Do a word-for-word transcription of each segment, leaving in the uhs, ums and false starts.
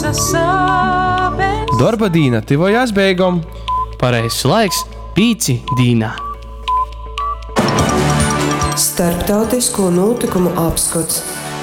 Darba dīna tivojās beigom. Pareizs laiks pīci dīnā. Starptautisko notikumu apskats.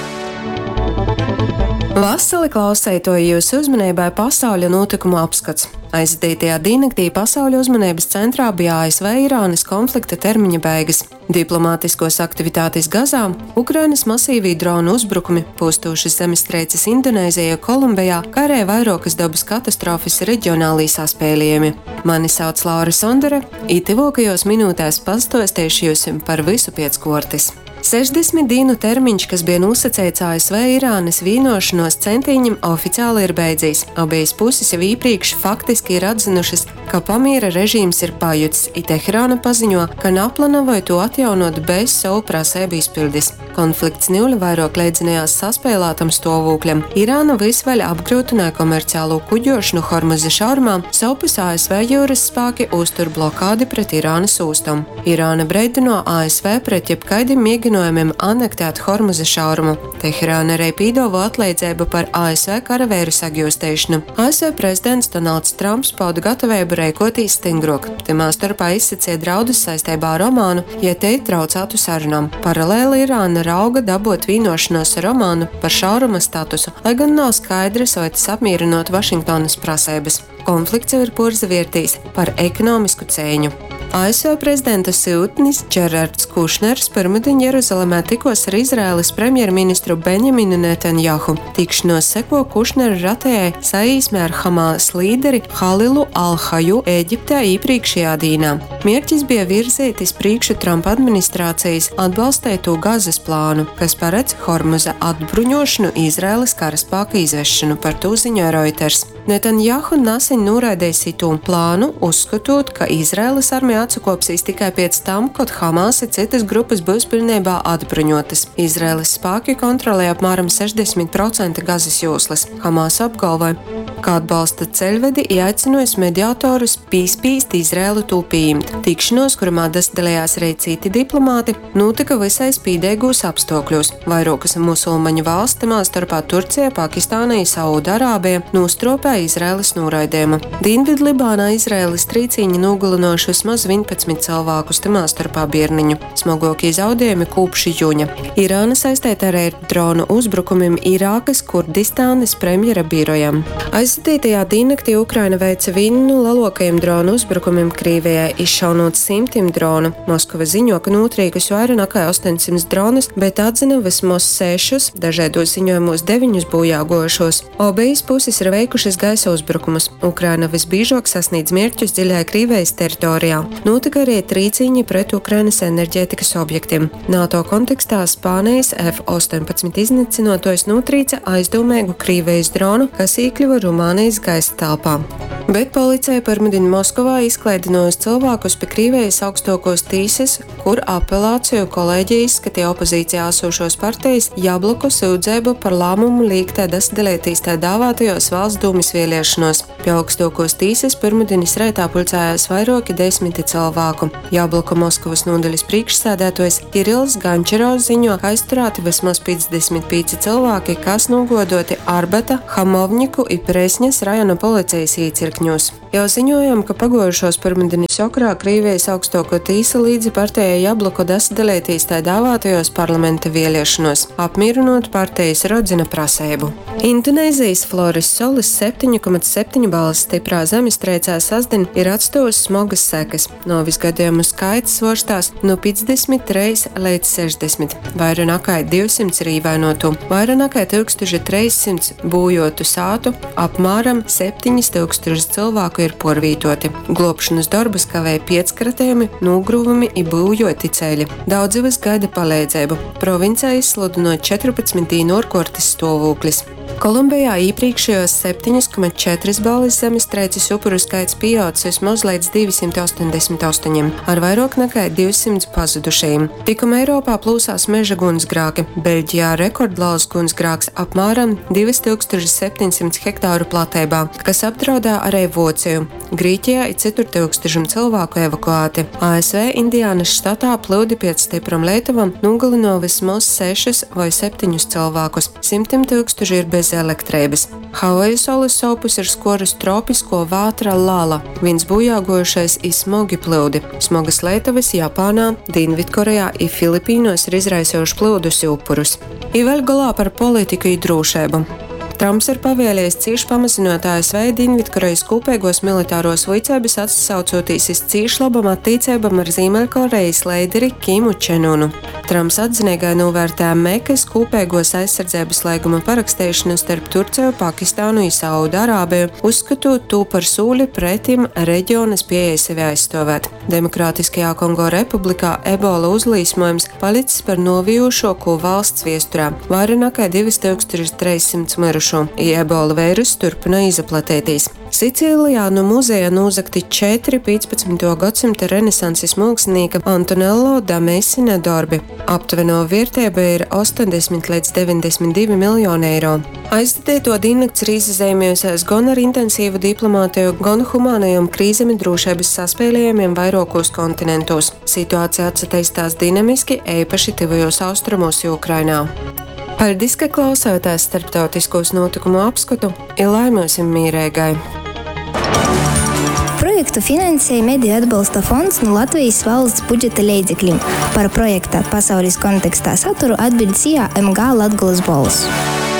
Vasali klausētoja jūsu uzmanībai pasauļa notikumu apskats. Aizdītajā dīnaktī pasauļa uzmanības centrā bija A S V-Irānas konflikta termiņa beigas, diplomātiskos aktivitātes Gazā, Ukrainas masīvī dronu uzbrukumi, pūstošas zemestrīces Indonēzijā, Kolumbijā, kā arī vairākas dabas katastrofas reģionālī saspēlījumi. Mani sauc Laura Sondere, itivokajos minūtēs pastostiešu jūs par visu pēc kortes. sešdesmit dienu termiņš, kas bija nosacīts A S V-Irānas vīnošanos centiņam, oficiāli ir beidzies. Abijas puses jau iepriekš faktiski ir atzinušas, ka pamiera režīms ir pajutis, i Teherāna paziņo, ka naplānoja to atjaunot bez savu prasību izpildes. Konflikts Ņūļa vairāk leidzinājās saspēlētam stāvokļam. Irāna visvaļ apgrūtināja komerciālo kuģošanu Hormuza šaurumā, savukārt A S V jūras spēki uztur blokādi pret Irānas ostam. Irāna breidino A S V pret jebkaidim mēģinājumiem anektēt Hormuza šaurumu. Teherāna arī pīdāvo atlīdzību par A S V karavēru sagūstīšanu. A S V prezidents Donalds Trumps pauda gatavību rīkoties stingrāk. Timā starpā izsacīja draudus saistībā ar Omānu, ja te traucētu sarunām. Paralēli Irāna rauga dabūt vīnošanos ar Omānu par šauruma statusu, lai gan nav skaidrs, vai tas apmierinot Vašingtonas prasības. Konflikts jau ir porzavērtīs par ekonomisku cēņu. A S V prezidenta siltnis Džerards Kušners pirmdien Jeruzalemē tikos ar Izraēlas premjerministru Benjaminu Netanjahu. Tikšanos seko Kušnera ratējai saīsmē ar Hamās līderi Halilu Al-Haju Ēģiptē iepriekšējā dīnā. Mērķis bija virzīt iz priekšu Trumpa administrācijas atbalstīto Gazas plānu, kas paredz Hormuza atbruņošanu Izraēlas karaspēka izvešanu, par to ziņoja Reuters. Netanjahu nesen noraidīja situ plānu, uzskatot, ka Izraēlas armija atsakopsīs tikai pēc tam, kad Hamas un citas grupas būs pilnībā atbruņotas. Izraēlas spēki kontrolē apmēram sešdesmit procenti Gazas joslas. Hamas apgalvoja, ka atbalsta ceļvedi ieaicinājusi mediatorus pīspīst Izraēlu to pieņemt. Tikšanos, kurā dalījās arī citi diplomāti, notika visai spīdīgos apstākļos. Vairākas musulmaņu valstis, starpā Turcija, Pakistāna un Saūdarābija, nostropēja Izraēlas noraidījumu. Dienvidlibānā Izraēlas trīcīņi nogalinojuši vismaz vienpadsmit cilvēkus, tamā starpā bērniņu. Smagokie zaudējumi kopš jūņa. Irāna saistīta arī ar dronu uzbrukumiem Irākas Kurdistānas premjera birojam. Aizdītajā dīnaktī Ukraina veica vienu no lielākajiem dronu uzbrukumiem Krievijai, izšaunot simtiem dronu. Moskva ziņo, ka notrīkusi vairāk nekā astoņsimt dronus, bet atzina vismaz sešus, dažādos ziņojumos deviņus bojāgojušos. Abas puses ir veikušas gaisa uzbrukumus. Ukraina visbiežāk sasniedz mērķus dziļajā Krievijas teritorijā. Notika arī trīcīņi pret Ukrainas enerģētikas objektiem. NATO kontekstā Spānijas F astoņpadsmit iznīcinotojs notrīca aizdomīgu Krievijas dronu, kas iekļuva Rumānijas gaisa telpā. Bet policija pirmdien Moskavā izklaidinājusi cilvēkus pie Krievijas augstākos tīsas, kur apelāciju kolēģija izskatīja opozīcijā esošos partijas Jabloku sūdzību par lēmumu līgt desdalītīs tā dāvātajos valsts dūmis vēlēšanos. Pie augstākos tīsas pirmdienas reitā pulcējās vairāki desmiti cilvēku. Jabloku Moskavas nodaļas priekšsēdētājs Kirills Gančarovs ziņo, ka aizturēti vismaz piecdesmit pieci cilvēki, kas nogodoti Arbata, Hamovņiku un Presņas rajona policijas iecirkņos. Jau ziņojam, ka pagojušos pirmdienas okrā Krievijas augstāko tīsa līdzi partijai Jabloku desdalītīs tā dāvātajos parlamenta vēlēšanos, apmierinot partijas rodzina prasību. Indonēzijas Floris Solis septiņi komats septiņi balvas stiprā zemestrīcē sasdien ir atstājusi smagas sekas. Novis gadījumu skaits svārstās no piecdesmit trīs līdz sešdesmit. Vairāk nekā divsimt ir ievainotu, vairāk nekā tūkstoš trīs simti būjotu sātu, apmēram septiņi tūkstoši cilvēku ir porvītoti. Globšanas darbus kavēja piecskratējumi, nogruvumi un būjoti ceļi. Daudzi vis gaida palīdzību. Provincē izsludinot četrpadsmit dienu ārkārtas stāvoklis. Kolumbijā iepriekšējos septiņi komats četri balvas zemestrīces upuru skaits pieaudzis vismaz līdz divsimt astoņdesmit astoņiem, ar vairāk nekā divsimt pazudušajiem. Tikmēr Eiropā plūsās meža gunsgrāki. Beļģijā rekordliels gunsgrāks apmēram divas tūkstošas septiņsimt hektāru platībā, kas apdraudā arī Vociju. Grieķijā ir citur tūkstošiem cilvēku evakuēti. A S V Indiānas štatā plūdi pēc stipram lietuvam nogalino vismaz sešus vai septiņus cilvēkus. Simtiem tūkstoši ir bez elektrības. Havaju salas sopus ir skoris tropisko vātra Lala, viens bojāgojušais ir smogi plūdi. Smogas leitavas Japānā, Dienvidkorejā un Filipīnos ir izraisījuši plūdus upurus. I vēl galā par politiku un drošību. Trumps ir pavēlējis cīši pamazinot A S V Dienvidkorejas kopīgos militāros vicības, atsaucoties uz cīši labam attīcībam ar Ziemeļkorejas līderi Kimu Čenunu. Trumps atzinīgai novērtēja Mekas kopīgos aizsardzības līguma parakstīšanu starp Turciju, Pakistānu un Saudarābiju, uzskatot to par sūli pretim reģionas pieeja sevi aizstāvēt. Demokrātiskajā Kongo republikā ebola uzlīsmojums palicis par novijošāko valsts viesturā, vairāk nekā divas tūkstotis trīs simti mirušo. Ebola vīruss turpina izplatīties. Sicīlijā no muzeja nozagti četri piecpadsmitā gadsimta renesanses mākslinieka Antonello da Messina darbi. Aptuveno vērtība ir astoņdesmit līdz deviņdesmit divi miljoni eiro. Aizdēto diennakts ir izzīmējusies gan ar intensīvu diplomātiju, gan humānajiem krīzēm un drošības saspēlējumiem vairākos kontinentos. Situācija attīstās dinamiski, īpaši tuvajos austrumos Ukrainā. Paldies, ka klausāties starptautiskos notikumu apskatu, ir laimēsim mīrēgai. Projektu finansēja Mediju atbalsta fonds no Latvijas valsts budžeta līdzekļiem. Par projekta pasaules kontekstā saturu atbild S I A M G Latgolas balss.